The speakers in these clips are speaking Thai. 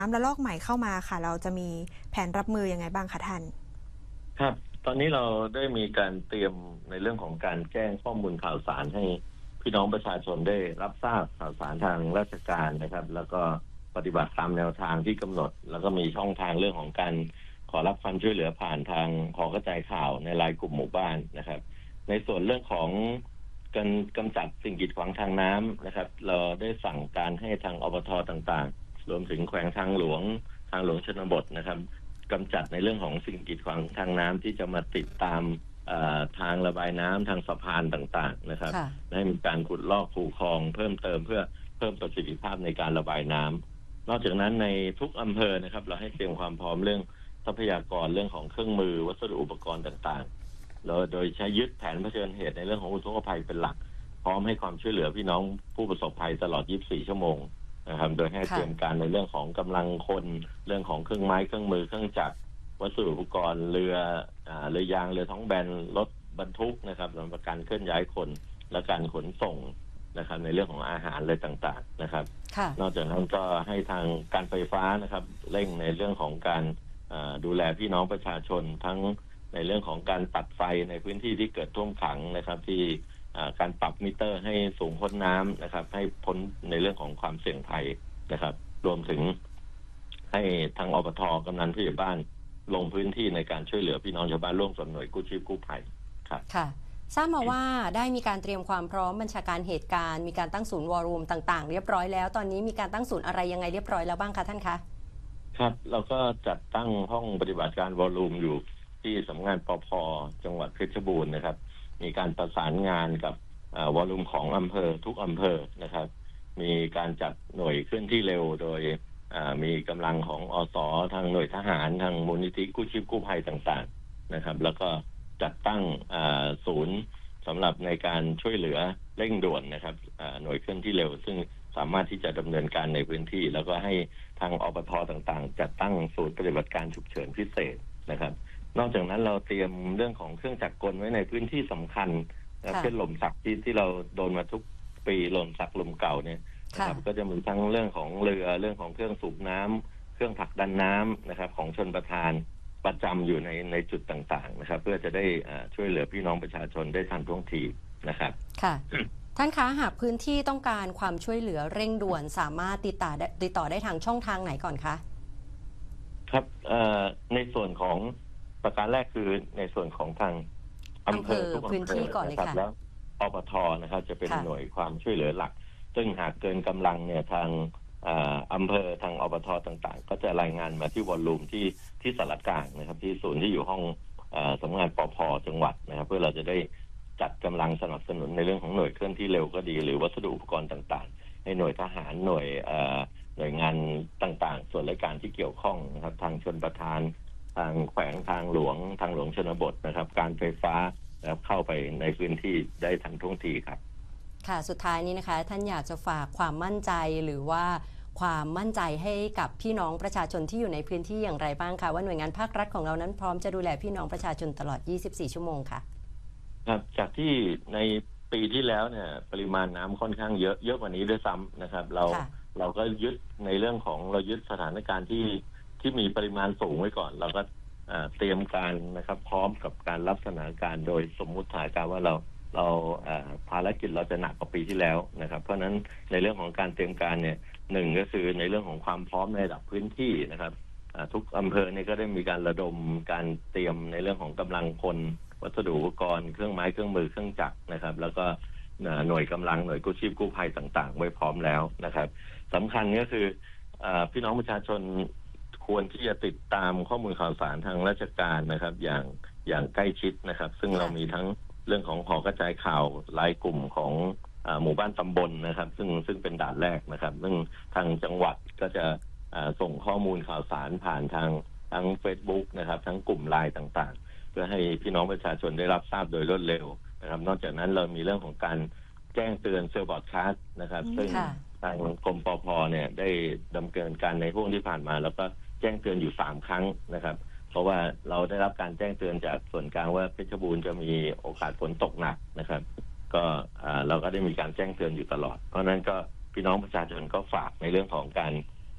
ำระลอกใหม่เข้ามาค่ะเราจะมีแผนรับมือยังไงบ้างคะท่านครับตอนนี้เราได้มีการเตรียมในเรื่องของการแจ้งข้อมูลข่าวสารให้พี่น้องประชาชนได้รับทราบข่าวสารทางราชการนะครับแล้วก็ปฏิบัติตามแนวทางที่กำหนดแล้วก็มีช่องทางเรื่องของการขอรับความช่วยเหลือผ่านทางหอกระจายข่าวในไลน์กลุ่มหมู่บ้านนะครับในส่วนเรื่องของการกำจัดสิ่งกีดขวางทางน้ำนะครับเราได้สั่งการให้ทางอบต.ต่างๆรวมถึงแขวงทางหลวงชนบทนะครับกำจัดในเรื่องของสิ่งกีดขวางทางน้ำที่จะมาติดตามทางระบายน้ำทางสะพานต่างๆนะครับให้มีการขุดลอกคูคลองเพิ่มเติมเพื่อเพิ่มประสิทธิภาพในการระบายน้ำนอกจากนั้นในทุกอำเภอนะครับเราให้เตรียมความพร้อมเรื่องทรัพยากรเรื่องของเครื่องมือวัสดุอุปกรณ์ต่างๆเราโดยใช้ยึดแผนเผชิญเหตุในเรื่องของอุทกภัยเป็นหลักพร้อมให้ความช่วยเหลือพี่น้องผู้ประสบภัยตลอด 24 ชั่วโมงนะครับโดยให้เตรียมการในเรื่องของกำลังคนเรื่องของเครื่องไม้เครื่องมือเครื่องจักรวัสดุอุปกรณ์เรือยางเรือท้องแบนรถบรรทุกนะครับสำหรับการเคลื่อนย้ายคนและการขนส่งนะครับในเรื่องของอาหารอะไรต่างๆนะครับนอกจากนั้นก็ให้ทางการไฟฟ้านะครับเร่งในเรื่องของการดูแลพี่น้องประชาชนทั้งในเรื่องของการตัดไฟในพื้นที่ที่เกิดท่วมขังนะครับที่การปรับมิเตอร์ให้สูงพ้นน้ำนะครับให้พ้นในเรื่องของความเสี่ยงภัยนะครับรวมถึงให้ทางอบต.กำนันผู้ใหญ่บ้านลงพื้นที่ในการช่วยเหลือพี่น้องชาวบ้านร่วมกับหน่วยกู้ชีพกู้ภัยครับค่ะทราบมาว่าได้มีการเตรียมความพร้อมบัญชาการเหตุการณ์มีการตั้งศูนย์วอร์รูมต่างๆเรียบร้อยแล้วตอนนี้มีการตั้งศูนย์อะไรยังไงเรียบร้อยแล้วบ้างคะท่านคะครับเราก็จัดตั้งห้องปฏิบัติการวอร์รูมอยู่ที่สำนักงานปภ.จังหวัดเพชรบูรณ์นะครับมีการประสานงานกับวอลลุ่มของอำเภอทุกอำเภอนะครับมีการจัดหน่วยเคลื่อนที่เร็วโดยมีกำลังของอส.ทางหน่วยทหารทางมูลนิธิกู้ชีพกู้ภัยต่างๆนะครับแล้วก็จัดตั้งศูนย์สำหรับในการช่วยเหลือเร่งด่วนนะครับหน่วยเคลื่อนที่เร็วซึ่งสามารถที่จะดำเนินการในพื้นที่แล้วก็ให้ทางอบต.ต่างๆจัดตั้งศูนย์ปฏิบัติการฉุกเฉินพิเศษนะครับนอกจากนั้นเราเตรียมเรื่องของเครื่องจักรกลไว้ในพื้นที่สำคัญเช่นหล่มสักที่เราโดนมาทุกปีหล่มสักหล่มเก่าเนี่ยนะครับก็จะมีทั้งเรื่องของเรือเรื่องของเครื่องสูบน้ำเครื่องผลักดันน้ำนะครับของชลประทานประจำอยู่ในจุดต่างๆนะครับเพื่อจะได้ช่วยเหลือพี่น้องประชาชนได้ทันท่วงทีนะครับค่ะท่านคะหากพื้นที่ต้องการความช่วยเหลือเร่งด่วนสามารถติดต่อได้ทางช่องทางไหนก่อนคะครับในส่วนของประการแรกคือในส่วนของทางอำเภอทุกอำเภอนะครับแล้วอบต.นะครับจะเป็นหน่วยความช่วยเหลือหลักซึ่งหากเกินกำลังเนี่ยทางอำเภอทางอบต.ต่างๆก็จะรายงานมาที่วอลลุ่มที่สารกลางนะครับที่ศูนย์ที่อยู่ห้องสำนักงานปภ.จังหวัดนะครับเพื่อเราจะได้จัดกำลังสนับสนุนในเรื่องของหน่วยเคลื่อนที่เร็วก็ดีหรือวัสดุอุปกรณ์ต่างๆให้หน่วยทหารหน่วยงานต่างๆส่วนราชการที่เกี่ยวข้องนะครับทางชลประทานทางแขวงทางหลวงชนบทนะครับการไฟฟ้าแล้วเข้าไปในพื้นที่ได้ทันท่วงทีครับค่ะสุดท้ายนี้นะคะท่านอยากจะฝากความมั่นใจหรือว่าความมั่นใจให้กับพี่น้องประชาชนที่อยู่ในพื้นที่อย่างไรบ้างคะว่าหน่วยงานภาครัฐของเรานั้นพร้อมจะดูแลพี่น้องประชาชนตลอด 24 ชั่วโมงค่ะครับจากที่ในปีที่แล้วเนี่ยปริมาณน้ำค่อนข้างเยอะกว่านี้ด้วยซ้ำนะครับเราก็ยึดในเรื่องของเรายึดสถานการณ์ที่มีปริมาณสูงไว้ก่อนเราก็เตรียมการนะครับพร้อมกับการรับสถานการณ์โดยสมมุติฐานการว่าเราภารกิจเราจะหนักกว่าปีที่แล้วนะครับเพราะฉะนั้นในเรื่องของการเตรียมการเนี่ยหนึ่งก็คือในเรื่องของความพร้อมในระดับพื้นที่นะครับทุกอำเภอเนี่ยก็ได้มีการระดมการเตรียมในเรื่องของกำลังคนวัสดุอุปกรณ์เครื่องไม้เครื่องมือเครื่องจักรนะครับแล้วก็หน่วยกำลังหน่วยกู้ชีพกู้ภัยต่างๆไว้พร้อมแล้วนะครับสำคัญก็คือพี่น้องประชาชนควรที่จะติดตามข้อมูลข่าวสารทางราชการนะครับอย่างใกล้ชิดนะครับซึ่งเรามีทั้งเรื่องของหอกระจายข่าวรายกลุ่มของหมู่บ้านตำบลนะครับซึ่งเป็นด่านแรกนะครับซึ่งทางจังหวัดก็จะส่งข้อมูลข่าวสารผ่านทางFacebook นะครับทั้งกลุ่มไลน์ต่างๆเพื่อให้พี่น้องประชาชนได้รับทราบโดยรวดเร็วนะครับนอกจากนั้นเรามีเรื่องของการแจ้งเตือนเซลล์บอร์ดคาสต์นะครับซึ่งทางกรมปภ.เนี่ยได้ดำเนินการในช่วงที่ผ่านมาแล้วก็แจ้งเตือนอยู่3ครั้งนะครับเพราะว่าเราได้รับการแจ้งเตือนจากส่วนกลางว่าเพชรบูรณ์จะมีโอกาสฝนตกหนักนะครับก็เราก็ได้มีการแจ้งเตือนอยู่ตลอดเพราะนั้นก็พี่น้องประชาชนก็ฝากในเรื่องของการ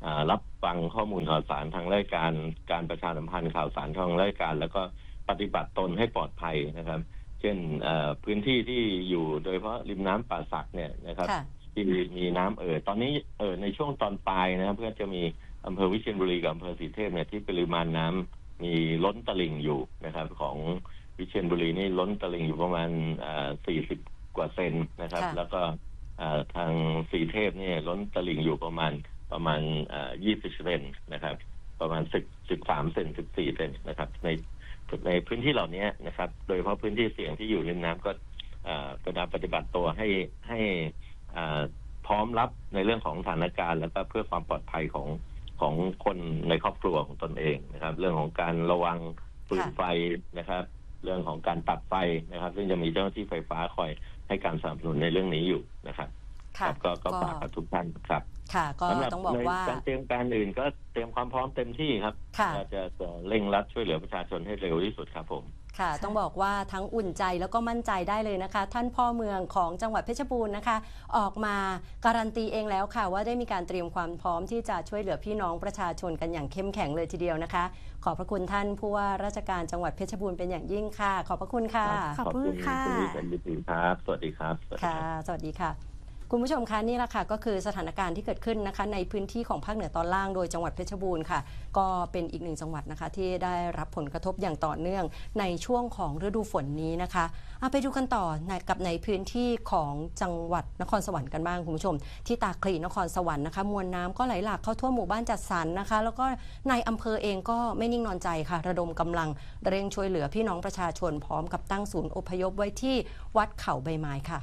รับฟังข้อมูลข่าวสารทางรายการประชาสัมพันธ์ข่าวสารทางรายการแล้วก็ปฏิบัติตนให้ปลอดภัยนะครับเช่นพื้นที่ที่อยู่โดยเฉพาะริมน้ำป่าสักเนี่ยนะครับที่มีน้ำตอนนี้ในช่วงตอนปลายนะครับเพื่อจะมีอำเภอวิเชียรบุรีกับอำเภอศรีเทพเนี่ยที่ปริมาณน้ำมีล้นตลิ่งอยู่นะครับของวิเชียรบุรีนี่ล้นตลิ่งอยู่ประมาณ40 กว่าเซนนะครับแล้วก็ทางศรีเทพนี่ล้นตลิ่งอยู่ประมาณ20 เซนนะครับประมาณ13 เซน14 เซนนะครับในพื้นที่เหล่านี้นะครับโดยเฉพาะพื้นที่เสี่ยงที่อยู่ริมน้ำก็ปฏิบัติตัวให้พร้อมรับในเรื่องของสถานการณ์แล้วก็เพื่อความปลอดภัยของคนในครอบครัวของตนเองนะครับเรื่องของการระวังฟืนไฟนะครับเรื่องของการตัดไฟนะครับซึ่งจะมีเจ้าหน้าที่ไฟฟ้าคอยให้การสนับสนุนในเรื่องนี้อยู่นะครับก็ฝากกับทุกท่านครับค่ะก็ต้องบอกว่าการเตรียมการอื่นก็เตรียมความพร้อมเต็มที่ครับจะเร่งรัดช่วยเหลือประชาชนให้เร็วที่สุดครับผมค่ะต้องบอกว่าทั้งอุ่นใจแล้วก็มั่นใจได้เลยนะคะท่านพ่อเมืองของจังหวัดเพชรบูรณ์นะคะออกมาการันตีเองแล้วค่ะว่าได้มีการเตรียมความพร้อมที่จะช่วยเหลือพี่น้องประชาชนกันอย่างเข้มแข็งเลยทีเดียวนะคะขอบพระคุณท่านผู้ว่าราชการจังหวัดเพชรบูรณ์เป็นอย่างยิ่งค่ะขอบพระคุณค่ะขอบคุณค่ะคุณวิชัยครับสวัสดีครับค่ะสวัสดีค่ะคุณผู้ชมคะนี่แหละค่ะก็คือสถานการณ์ที่เกิดขึ้นนะคะในพื้นที่ของภาคเหนือตอนล่างโดยจังหวัดเพชรบูรณ์ค่ะก็เป็นอีกหนึ่งจังหวัดนะคะที่ได้รับผลกระทบอย่างต่อเนื่องในช่วงของฤดูฝนนี้นะคะไปดูกันต่อกับในพื้นที่ของจังหวัดนครสวรรค์กันบ้างคุณผู้ชมที่ตาคลีนครสวรรค์นะคะมวลน้ำก็ไหลหลากเข้าท่วมหมู่บ้านจัดสรรนะคะแล้วก็ในอำเภอเองก็ไม่นิ่งนอนใจค่ะระดมกำลังเร่งช่วยเหลือพี่น้องประชาชนพร้อมกับตั้งศูนย์อพยพไว้ที่วัดเขาใบไม้ค่ะ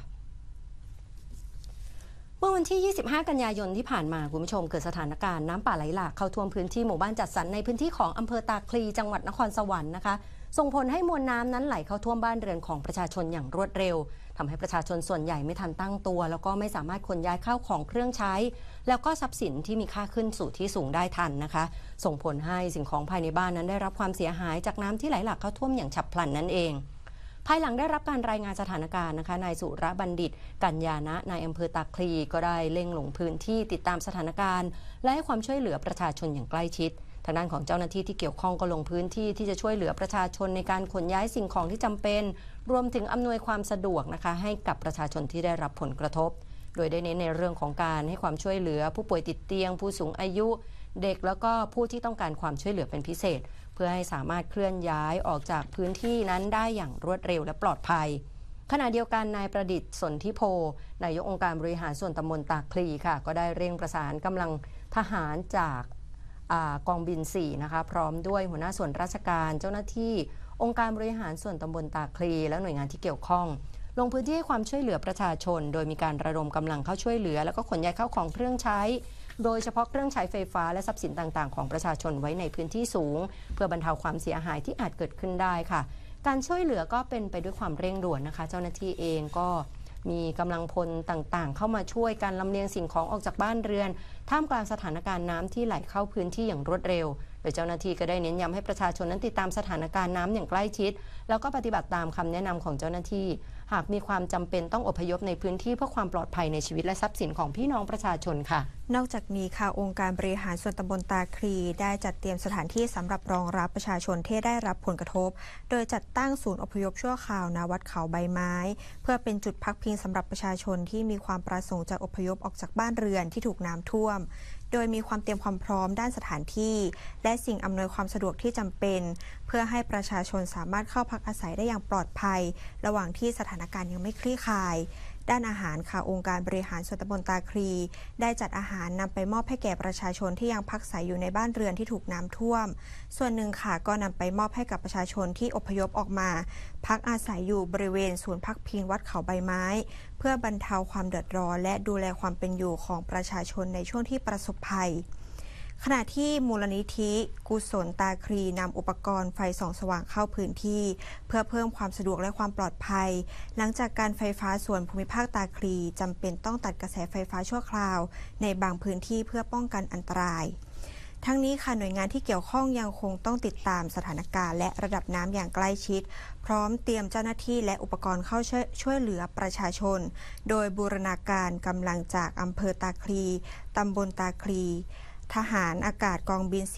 เมื่อวันที่ 25 กันยายนที่ผ่านมาคุณผู้ชมเกิดสถานการณ์น้ำป่าไหลหลากเข้าท่วมพื้นที่หมู่บ้านจัดสรรในพื้นที่ของอำเภอตาคลีจังหวัดนครสวรรค์นะคะส่งผลให้มวลน้ำนั้นไหลเข้าท่วมบ้านเรือนของประชาชนอย่างรวดเร็วทำให้ประชาชนส่วนใหญ่ไม่ทันตั้งตัวแล้วก็ไม่สามารถขนย้ายข้าวของเครื่องใช้แล้วก็ทรัพย์สินที่มีค่าขึ้นสู่ที่สูงได้ทันนะคะส่งผลให้สิ่งของภายในบ้านนั้นได้รับความเสียหายจากน้ำที่ไหลหลากเข้าท่วมอย่างฉับพลันนั่นเองภายหลังได้รับการรายงานสถานการณ์นะคะนายสุรบัณฑิตกัญญานะนายอำเภอตาคลีก็ได้เร่งลงพื้นที่ติดตามสถานการณ์และให้ความช่วยเหลือประชาชนอย่างใกล้ชิดทางด้านของเจ้าหน้าที่ที่เกี่ยวข้องก็ลงพื้นที่ที่จะช่วยเหลือประชาชนในการขนย้ายสิ่งของที่จำเป็นรวมถึงอำนวยความสะดวกนะคะให้กับประชาชนที่ได้รับผลกระทบโดยได้เน้นในเรื่องของการให้ความช่วยเหลือผู้ป่วยติดเตียงผู้สูงอายุเด็กแล้วก็ผู้ที่ต้องการความช่วยเหลือเป็นพิเศษเพื่อให้สามารถเคลื่อนย้ายออกจากพื้นที่นั้นได้อย่างรวดเร็วและปลอดภัยขณะเดียวกันนายประดิษฐ์สนธิโพนายกองค์การบริหารส่วนตำบลตาคลีค่ะก็ได้เร่งประสานกำลังทหารจากกองบิน4นะคะพร้อมด้วยหัวหน้าส่วนราชการเจ้าหน้าที่องค์การบริหารส่วนตำบลตาคลีและหน่วยงานที่เกี่ยวข้องลงพื้นที่ให้ความช่วยเหลือประชาชนโดยมีการระดมกำลังเข้าช่วยเหลือแล้วก็ขนย้ายข้าวของเครื่องใช้โดยเฉพาะเครื่องใช้ไฟฟ้าและทรัพย์สินต่างๆของประชาชนไว้ในพื้นที่สูงเพื่อบรรเทาความเสียหายที่อาจเกิดขึ้นได้ค่ะการช่วยเหลือก็เป็นไปด้วยความเร่งด่วนนะคะเจ้าหน้าที่เองก็มีกำลังพลต่างๆเข้ามาช่วยการลำเลียงสิ่งของออกจากบ้านเรือนท่ามกลางสถานการณ์น้ำที่ไหลเข้าพื้นที่อย่างรวดเร็วโดยเจ้าหน้าที่ก็ได้เน้นย้ำให้ประชาชนนั้นติดตามสถานการณ์น้ำอย่างใกล้ชิดแล้วก็ปฏิบัติตามคำแนะนำของเจ้าหน้าที่หากมีความจำเป็นต้องอพยพในพื้นที่เพื่อความปลอดภัยในชีวิตและทรัพย์สินของพี่น้องประชาชนค่ะนอกจากนี้ค่ะองค์การบริหารส่วนตำบลตาคลีได้จัดเตรียมสถานที่สำหรับรองรับประชาชนที่ได้รับผลกระทบโดยจัดตั้งศูนย์อพยพชั่วคราวณวัดเขาใบไม้เพื่อเป็นจุดพักพิงสำหรับประชาชนที่มีความประสงค์จะอพยพออกจากบ้านเรือนที่ถูกน้ำท่วมโดยมีความเตรียมความพร้อมด้านสถานที่และสิ่งอำนวยความสะดวกที่จำเป็นเพื่อให้ประชาชนสามารถเข้าพักอาศัยได้อย่างปลอดภัยระหว่างที่สถานการณ์ยังไม่คลี่คลายด้านอาหารค่ะองค์การบริหารส่วนตำบลตาคลีได้จัดอาหารนำไปมอบให้แก่ประชาชนที่ยังพักอาศัยอยู่ในบ้านเรือนที่ถูกน้ำท่วมส่วนหนึ่งค่ะก็นำไปมอบให้กับประชาชนที่อพยพออกมาพักอาศัยอยู่บริเวณศูนย์พักพิงวัดเขาใบไม้เพื่อบรรเทาความเดือดร้อนและดูแลความเป็นอยู่ของประชาชนในช่วงที่ประสบภัยขณะที่มูลนิธิกุศลตาคลีนำอุปกรณ์ไฟส่องสว่างเข้าพื้นที่เพื่อเพิ่มความสะดวกและความปลอดภัยหลังจากการไฟฟ้าส่วนภูมิภาคตาคลีจำเป็นต้องตัดกระแสไฟฟ้าชั่วคราวในบางพื้นที่เพื่อป้องกันอันตรายทั้งนี้ค่ะหน่วยงานที่เกี่ยวข้องยังคงต้องติดตามสถานการณ์และระดับน้ำอย่างใกล้ชิดพร้อมเตรียมเจ้าหน้าที่และอุปกรณ์เข้าช่วยเหลือประชาชนโดยบูรณาการกำลังจากอำเภอตาคลีตำบลตาคลีทหารอากาศกองบิน